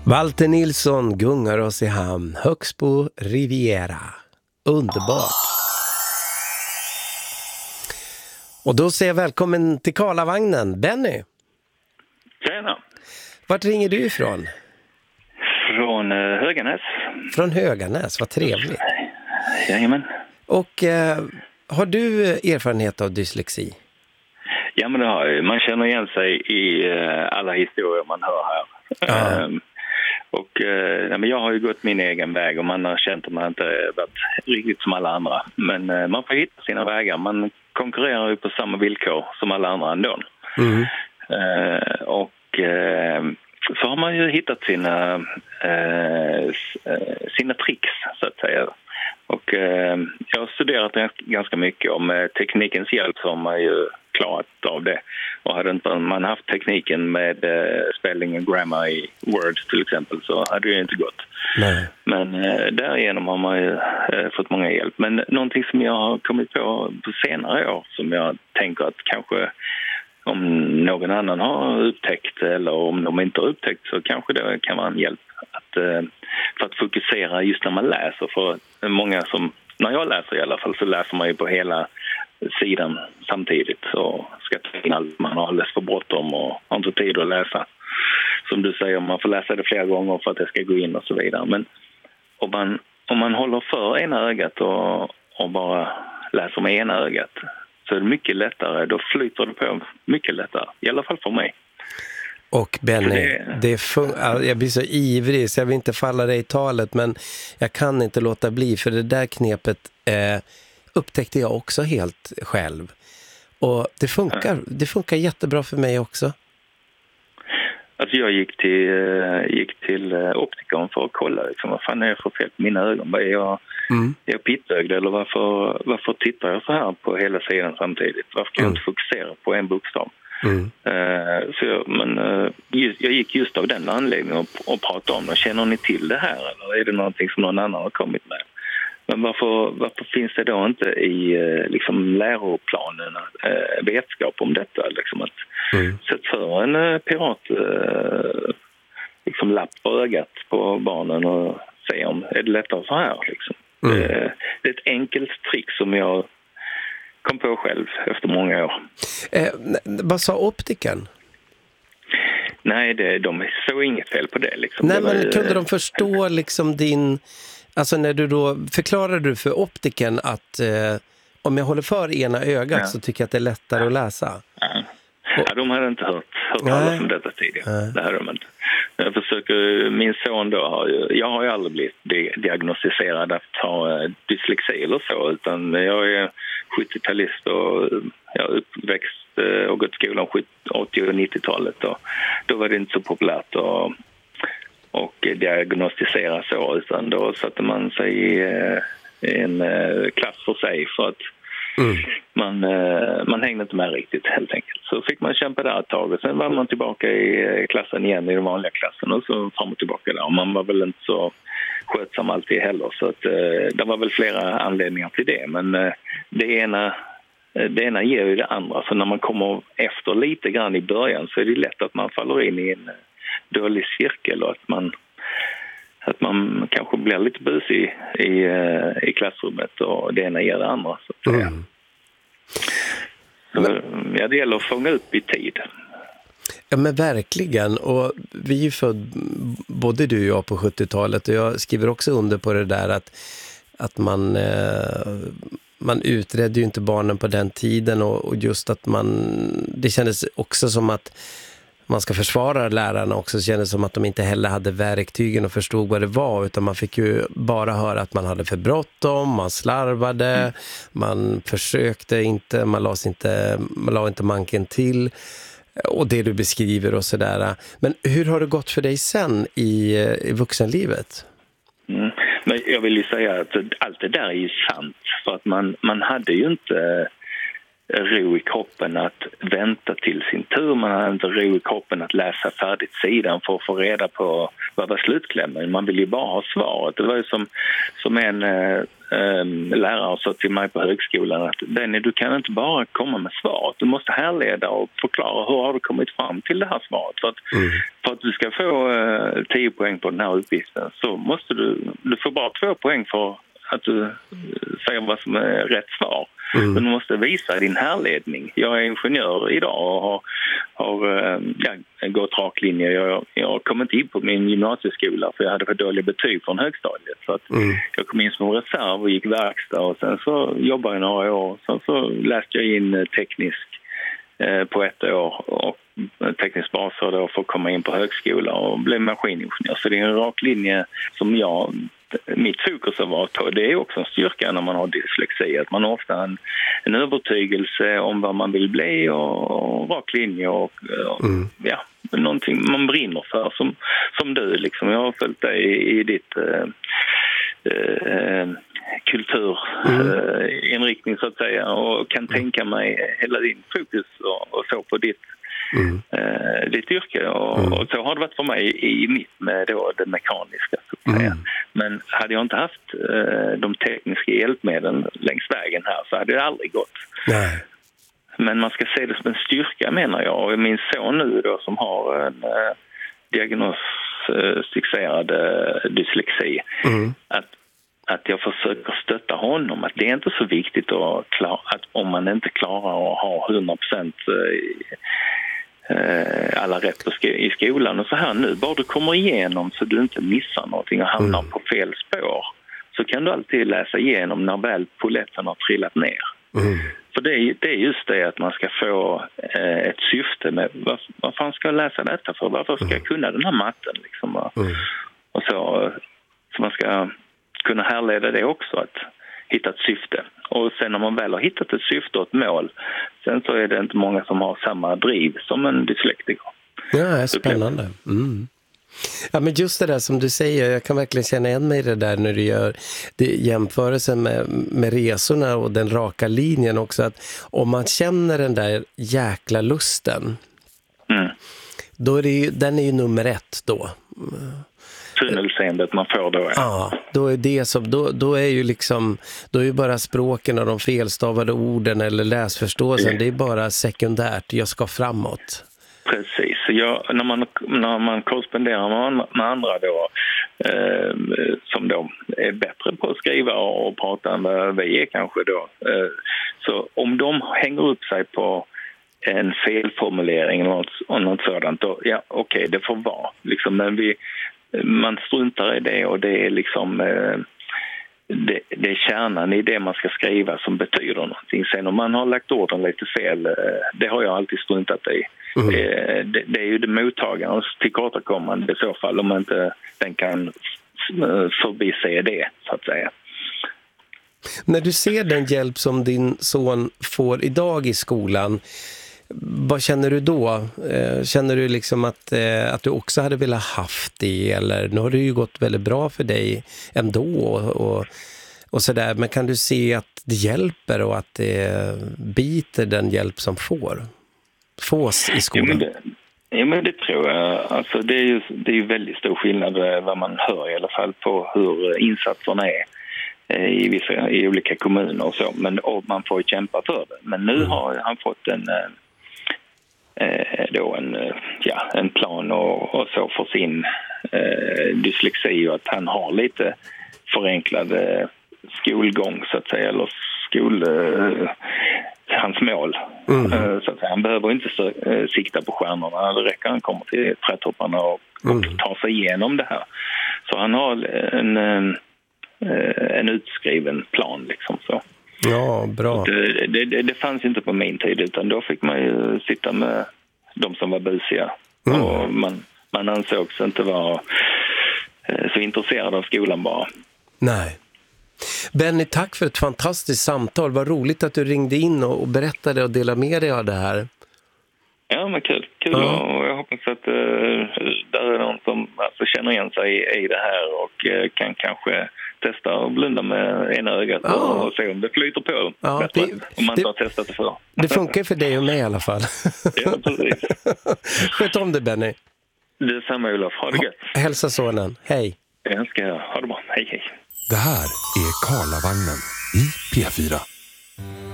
Walter Nilsson gungar oss i hamn, Högsbo Riviera. Underbart. Och då säger jag välkommen till Karlavagnen, Benny. Tjena. Vart ringer du ifrån? Från Höganäs. Från Höganäs, vad trevligt. Jajamän. Och har du erfarenhet av dyslexi? Ja, men det har jag. Man känner igen sig i alla historier man hör här. Men jag har ju gått min egen väg och man har känt att man inte varit riktigt som alla andra. Men man får hitta sina vägar. Man konkurrerar ju på samma villkor som alla andra ändå. Mm. Så har man ju hittat sina tricks, så att säga. Och jag har studerat ganska mycket om teknikens hjälp, så har man ju klarat av det. Och hade inte man haft tekniken med spelling och grammar i Word till exempel, så hade det inte gått. Nej. Men därigenom har man ju fått många hjälp. Men någonting som jag har kommit på senare år, som jag tänker att kanske om någon annan har upptäckt, eller om de inte har upptäckt, så kanske det kan vara en hjälp för att fokusera just när man läser. För många när jag läser i alla fall, så läser man ju på hela sidan samtidigt och ska ta in allt. Man har alldeles för bråttom och har inte tid att läsa. Som du säger, man får läsa det flera gånger för att det ska gå in och så vidare. Men om man håller för ena ögat och bara läser med ena ögat, så är det mycket lättare. Då flyter det på mycket lättare. I alla fall för mig. Och Benny, jag blir så ivrig så jag vill inte falla dig i talet, men jag kan inte låta bli, för det där knepet upptäckte jag också helt själv. Och det funkar jättebra för mig också. Alltså jag gick till optikern för att kolla liksom, vad fan är det för fel på mina ögon? Är jag pittögd, eller varför tittar jag så här på hela sidan samtidigt? Varför kan jag inte fokusera på en bokstav? Jag gick just av den anledningen och pratade om det. Känner ni till det här, eller är det någonting som någon annan har kommit med? Men varför finns det då inte i läroplanen vetskap om detta? Liksom att sätta för en pirat lapp på ögat på barnen och se om är det lättare så här. Liksom. Det är ett enkelt trick som jag kom på själv efter många år. Vad sa optiken? Nej, de såg inget fel på det. Liksom. Nej, men kunde de förstå din... Alltså när du då förklarade du för optiken att om jag håller för ena ögat så tycker jag att det är lättare att läsa. Ja, de hade inte hört talas om detta tidigare. Det hade de inte. Jag försöker, min son då jag har ju aldrig blivit diagnostiserad att ha dyslexi eller så, utan jag är 70-talist och jag är uppväxt och gått i skolan 80- och 90-talet, och då var det inte så populärt och diagnostisera så, utan då satte man sig i en klass för sig, för att man hängde inte med riktigt, helt enkelt. Så fick man kämpa där ett tag, och sen var man tillbaka i klassen igen, i den vanliga klassen, och så fram och tillbaka där. Och man var väl inte så skötsam alltid heller, så att det var väl flera anledningar till det. Men det ena ger ju det andra, så när man kommer efter lite grann i början, så är det lätt att man faller in i en dålig cirkel, och att man kanske blir lite busig i klassrummet, och det ena ger det andra, så att säga. Så, det gäller att fånga upp i tid. Ja, men verkligen. Och vi är ju född, både du och jag, på 70-talet, och jag skriver också under på det där att man utredde ju inte barnen på den tiden, och just att det kändes också som att man ska försvara lärarna också, så kändes det som att de inte heller hade verktygen och förstod vad det var, utan man fick ju bara höra att man hade för bråttom, man slarvade, man försökte inte, man la inte manken till, och det du beskriver och sådär. Men hur har det gått för dig sen i vuxenlivet? Men jag vill ju säga att allt det där är ju sant, för att man hade ju inte ro i kroppen att vänta till sin tur. Man hade inte ro i kroppen att läsa färdigt sidan för att få reda på vad var slutklämmen. Man vill ju bara ha svaret. Det var ju som en lärare sa till mig på högskolan att Benny, du kan inte bara komma med svaret. Du måste härleda och förklara hur har du kommit fram till det här svaret. För att du ska få 10 poäng på den här uppgiften så måste du får bara 2 poäng för att du säger vad som är rätt svar. Men du måste visa din härledning. Jag är ingenjör idag och har gått rak linje. Jag har kommit in på min gymnasieskola för jag hade för dåliga betyg från högstadiet. Så att jag kom in som reserv och gick verkstad och sen så jobbade jag några år. Sen så läste jag in teknisk på 1 år och teknisk basår då för att komma in på högskola och blev maskiningenjör. Så det är en rak linje som mitt fokus har varit på. Det är också en styrka när man har dyslexi. Att man har ofta en övertygelse om vad man vill bli och rak linje och någonting man brinner för som du liksom. Jag har följt dig i ditt kulturinriktning så att säga och kan tänka mig hela din fokus och så på ditt yrke och så har det varit för mig i mitt med då det mekaniska så att säga. Men hade jag inte haft de tekniska hjälpmedlen längs vägen här så hade det aldrig gått. Nej. Men man ska se det som en styrka menar jag och min son nu då som har en diagnostiserad dyslexi att jag försöker stötta honom att det är inte så viktigt att om man inte klarar att ha 100% alla rätt i skolan och så här nu, bara du kommer igenom så du inte missar någonting och hamnar på fel spår så kan du alltid läsa igenom när väl poletten har trillat ner. För det är just det att man ska få ett syfte med vad fan ska jag läsa detta för? Varför ska jag kunna den här matten liksom? Och så man ska kunna härleda det också att hitta ett syfte. Och sen när man väl har hittat ett syfte och ett mål sen så är det inte många som har samma driv som en dyslektiker. Ja, spännande. Ja, men just det där som du säger, jag kan verkligen känna igen mig i det där när du gör det, jämförelsen med resorna och den raka linjen också, att om man känner den där jäkla lusten då är den är ju nummer 1 då. Tunnelseendet man får då. Ja, då är det som då är ju liksom då är ju bara språken och de felstavade orden eller läsförståelsen det är bara sekundärt, jag ska framåt. Precis. När man korresponderar med andra då som då är bättre på att skriva och prata än vad vi är kanske då. Så om de hänger upp sig på en felformulering eller något sådant då, okej, det får vara. Liksom, men man struntar i det och det är liksom det är kärnan i det man ska skriva som betyder någonting. Sen om man har lagt orden lite fel, det har jag alltid struntat i. Det är ju det mottagarens tillkortakommande i så fall om man inte den kan förbise det så att säga. När du ser den hjälp som din son får idag i skolan, vad känner du då? Känner du liksom att du också hade velat haft det? Eller nu har det ju gått väldigt bra för dig ändå och sådär. Men kan du se att det hjälper och att det biter den hjälp som fås i skolan? Ja, men det tror jag. Alltså, det är ju väldigt stor skillnad vad man hör i alla fall på hur insatserna är i olika kommuner och så. Men man får ju kämpa för det. Men nu har han fått en plan och så för sin dyslexi och att han har lite förenklad skolgång så att säga eller hans mål. Så att säga. Han behöver inte sikta på stjärnorna. Det räcker han kommer till trädtopparna och tar sig igenom det här. Så han har en utskriven plan liksom så. Ja, bra. Det fanns inte på min tid utan då fick man ju sitta med de som var busiga. Och man ansågs inte vara så intresserad av skolan bara. Nej. Benny, tack för ett fantastiskt samtal. Vad roligt att du ringde in och berättade och delade med dig av det här. Ja, men kul. Och jag hoppas att där är någon som känner igen sig i det här och kan kanske testa och blunda med ena ögat och se om det flyter på. Ja, om man inte har testat det förr. Det funkar för dig och mig i alla fall. Ja, precis. Sköt om det, Benny. Det är samma, Olof. Ha det gött. Hälsa sonen. Hej. Jag ska ha det bra. Hej, hej. Det här är Karlavagnen i P4.